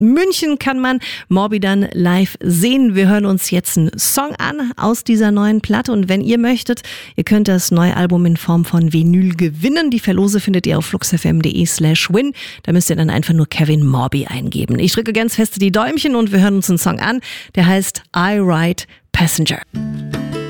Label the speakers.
Speaker 1: München kann man Morbi dann live sehen. Wir hören uns jetzt einen Song an aus dieser neuen Platte und wenn ihr möchtet, ihr könnt das neue Album in Form von Vinyl gewinnen. Die Verlose findet ihr auf fluxfm.de/win. Da müsst ihr dann einfach nur Kevin Morbi eingeben. Ich drücke ganz fest die Däumchen und wir hören uns einen Song an, der heißt I Ride Passenger.